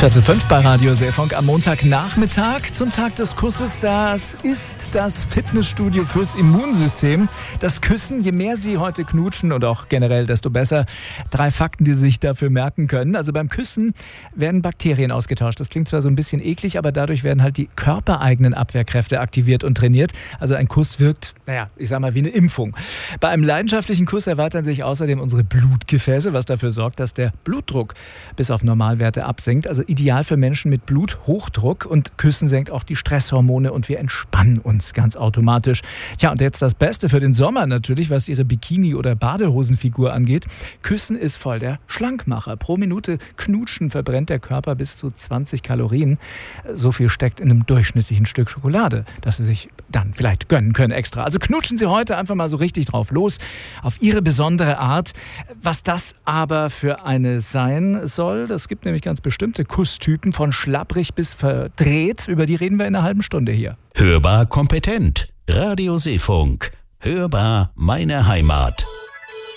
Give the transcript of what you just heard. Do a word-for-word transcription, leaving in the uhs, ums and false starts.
Viertel fünf bei Radio Seefunk am Montagnachmittag zum Tag des Kusses. Das ist das Fitnessstudio fürs Immunsystem. Das Küssen, je mehr Sie heute knutschen und auch generell, desto besser. Drei Fakten, die Sie sich dafür merken können. Also beim Küssen werden Bakterien ausgetauscht. Das klingt zwar so ein bisschen eklig, aber dadurch werden halt die körpereigenen Abwehrkräfte aktiviert und trainiert. Also ein Kuss wirkt, naja, ich sag mal wie eine Impfung. Bei einem leidenschaftlichen Kuss erweitern sich außerdem unsere Blutgefäße, was dafür sorgt, dass der Blutdruck bis auf Normalwerte absinkt. Also ideal für Menschen mit Bluthochdruck, und Küssen senkt auch die Stresshormone und wir entspannen uns ganz automatisch. Tja, und jetzt das Beste für den Sommer natürlich, was Ihre Bikini- oder Badehosenfigur angeht. Küssen ist voll der Schlankmacher. Pro Minute Knutschen verbrennt der Körper bis zu zwanzig Kalorien. So viel steckt in einem durchschnittlichen Stück Schokolade, das Sie sich dann vielleicht gönnen können extra. Also knutschen Sie heute einfach mal so richtig drauf los, auf Ihre besondere Art. Was das aber für eine sein soll, das gibt nämlich ganz bestimmte Kusstypen, von schlapprig bis verdreht. Über die reden wir in einer halben Stunde hier. Hörbar kompetent. Radio Seefunk. Hörbar meine Heimat.